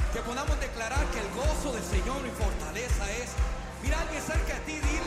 que podamos declarar que el gozo del Señor y fortaleza es. Mira a alguien cerca de ti,